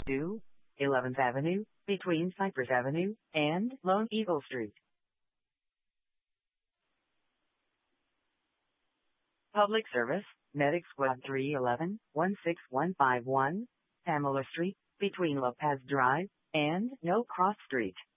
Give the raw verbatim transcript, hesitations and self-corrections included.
two, eleventh Avenue, between Cypress Avenue and Lone Eagle Street. Public service, Medic Squad three eleven, one six one five one, Pamela Street, between Lopez Drive and No Cross Street.